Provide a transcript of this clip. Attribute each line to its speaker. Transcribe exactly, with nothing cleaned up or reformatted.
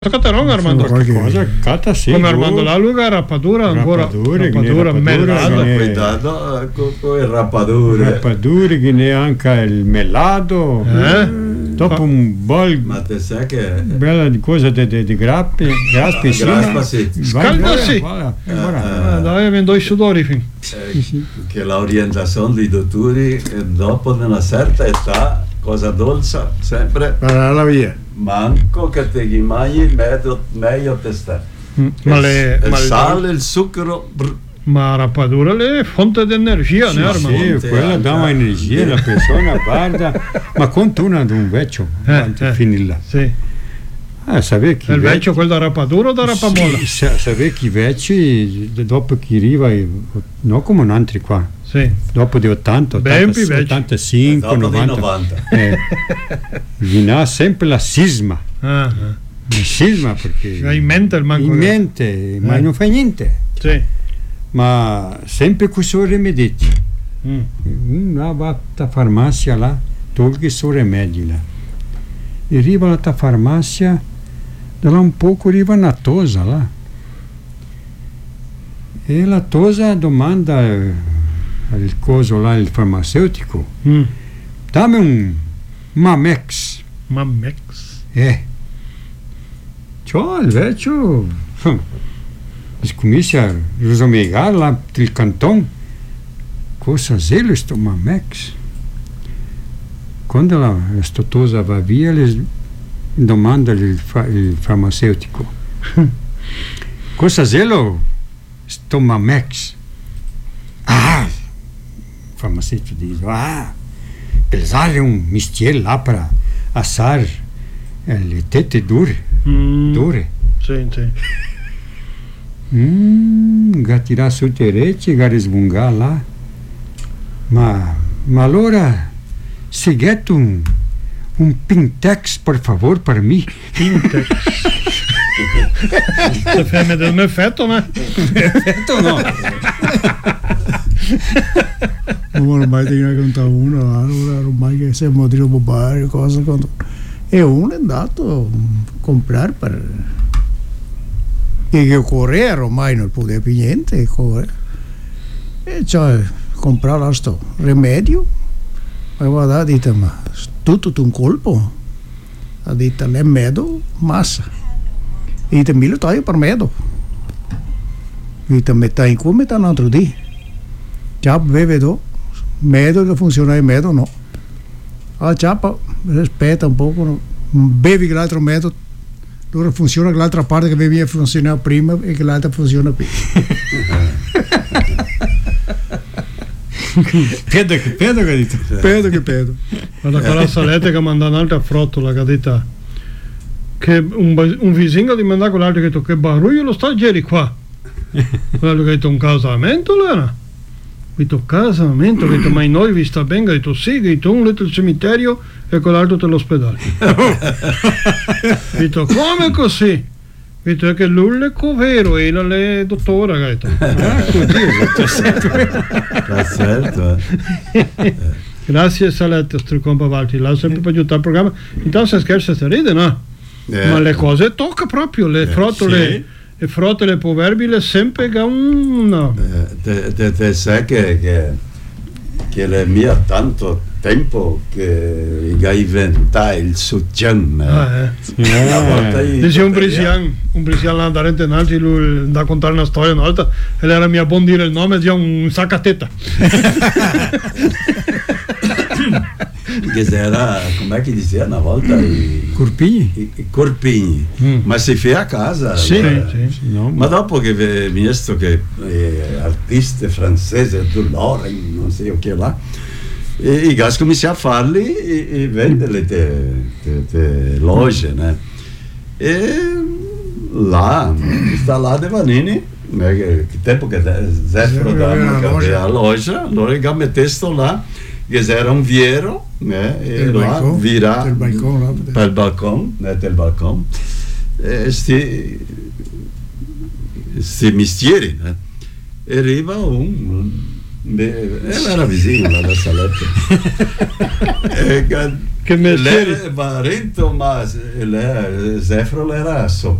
Speaker 1: Catarong, Armando.
Speaker 2: Qualche cosa cata sì.
Speaker 1: Come Armando la Luga, rappadura, ancora
Speaker 2: Rappadure,
Speaker 1: rappadura, melado.
Speaker 2: ne-
Speaker 3: Cuidado con, con le rappadure.
Speaker 2: Rappadure che neanche il melado.
Speaker 1: Eh?
Speaker 2: Dopo un bel
Speaker 3: Ma te sai che
Speaker 2: bella di cosa di, di, di grappi, graspi in cima.
Speaker 3: Graspa, sì.
Speaker 2: Vai,
Speaker 1: Scaldasi.
Speaker 2: guarda, guarda,
Speaker 3: Eh,
Speaker 2: guarda.
Speaker 1: Ah, dai, avendo i sudori fin.
Speaker 3: eh, che l'orientazione dei dottori eh, dopo una certa età, cosa dolce, sempre,
Speaker 4: Para la via.
Speaker 3: manco che te gli mangi meglio, meglio te sta.
Speaker 1: Ma le
Speaker 3: il
Speaker 1: ma le-
Speaker 3: sale, il zucchero, brr,
Speaker 1: ma rappadura le fonte di energia, né, Armando?
Speaker 2: Sì,
Speaker 3: Monte
Speaker 2: quella
Speaker 3: anche.
Speaker 2: dà un'energia alla persona, guarda, ma conta una di un vecchio,
Speaker 1: Eh,
Speaker 2: quanto
Speaker 1: eh.
Speaker 2: finì là.
Speaker 1: Sì.
Speaker 2: Ah, sapere che
Speaker 1: Il vecchio quello da rappadura o da rappamolla?
Speaker 2: Sì, sa- sapere che i vecchi, dopo che arriva, non come un altro qua,
Speaker 1: Sì.
Speaker 2: dopo di ottanta,
Speaker 1: Ben
Speaker 2: ottanta,
Speaker 1: più vecchi.
Speaker 2: ottantacinque,
Speaker 3: dopo di
Speaker 2: novanta,
Speaker 3: novanta.
Speaker 2: eh, gli ha sempre la sisma,
Speaker 1: Ah, ah.
Speaker 2: la sisma perché
Speaker 1: Hai in mente il manco
Speaker 2: in
Speaker 1: che-
Speaker 2: mente, ma
Speaker 1: Eh.
Speaker 2: non fa niente,
Speaker 1: Sì.
Speaker 2: ma sempre con i suoi rimedi.
Speaker 1: Mm.
Speaker 2: Una va alla farmacia là, tolga i suoi rimedi là. E arriva alla farmacia, da là un poco arriva una tosa là. E la tosa domanda eh, al coso là, il farmaceutico,
Speaker 1: Mm.
Speaker 2: dammi un Mamex.
Speaker 1: Ma Max.
Speaker 2: Eh. Ciò il vecchio hm, comincia a risomigare là il canton. Cosa zelo sto Mamex? Quando la sto tosa va via, le domanda il, fa, il farmaceutico. Cosa zelo sto Mamex? Ah, il farmaceutico dice, ah, pesare un mestiere là per assar le tette dure,
Speaker 1: Mm.
Speaker 2: dure.
Speaker 1: Sì, sì.
Speaker 2: Mm, ga tirare su te orecchie, ga risbungare là. Ma, ma allora, se getto un, un Pintex, per favore, per me.
Speaker 1: Pintex. Se fai del mio effetto, no?
Speaker 2: Effetto no.
Speaker 4: Non ormai ti ne conta uno, allora ormai che siamo di rubare cose. Quando... E uno è andato a comprare per... E che correre ormai non poteva più niente, correre. E cioè, comprare questo rimedio. E guarda, ha detto, ma tutto un colpo. Ha detto, è medo, massa. E ha detto, mille taglio per medo. Ha detto, metà in qua, metà un altro dì. Già vedo, medo che funziona in medo, no. Ah, ciappa, aspetta un po', no. Bevi l'altro metodo, allora funziona l'altra parte che avevi funzionato prima e che l'altra funziona più.
Speaker 2: Pedo che pedo che dito.
Speaker 4: Pedo che pedo.
Speaker 1: Guarda quella saletta che manda un'altra frottola che ha detto che un, ba- un vicino di mandare quell'altro che ha detto che barullo lo sta ieri qua. Quello che ha detto un casamento là. Ho detto casamento, ho detto ma in noi vi sta bene, ho detto sì, ho detto un letto al cimitero e quell'altro te l'ospedale. Ho detto come così? Ho detto è che l'unico vero era le dottore, ho detto.
Speaker 2: Ah, così,
Speaker 3: Ma certo. eh.
Speaker 1: Grazie Salette, stricompa Valti, l'ha sempre per aiutare il programma. Intanto se scherza si ride, no?
Speaker 3: Eh,
Speaker 1: Ma le cose tocca proprio, le frottole,
Speaker 2: sì.
Speaker 1: le frottole proverbili sempre che un... no.
Speaker 3: eh, te, te, te sai che, che, che le mie tanto tempo che hai inventato il succian.
Speaker 1: Ah, eh.
Speaker 3: Una volta io-
Speaker 1: Dice un brisian, un brisian là da rente innanzi, lui da contare una storia una volta, e era mia buon dire il nome, diceva un saccatetta.
Speaker 3: che era, com'è che diceva una volta i,
Speaker 2: Corpigni?
Speaker 3: i, i corpigni,
Speaker 1: Mm.
Speaker 3: ma si fa a casa.
Speaker 1: Sì,
Speaker 3: allora.
Speaker 1: sì.
Speaker 2: No,
Speaker 3: Ma dopo che vi- visto che eh, artista francese Dulore, non so che là, e i gas cominciano a farli e, e venderli te, te, te loge, né? E là, sta là De Vanini, né, che, che tempo che Zeffro da
Speaker 4: Aveva la loja.
Speaker 3: a loja, allora che metteste là, che era un viero, né, e
Speaker 4: Del
Speaker 3: là
Speaker 4: balcone,
Speaker 3: vira
Speaker 4: del balcone, là.
Speaker 3: per il balcone, né, del balcone, e sti, sti mestieri, né? E arriva un Ela era vizinha lá da Salete.
Speaker 1: Che
Speaker 3: Ele
Speaker 1: mestiere?
Speaker 3: era Barento, mas ele, Zéfiro era só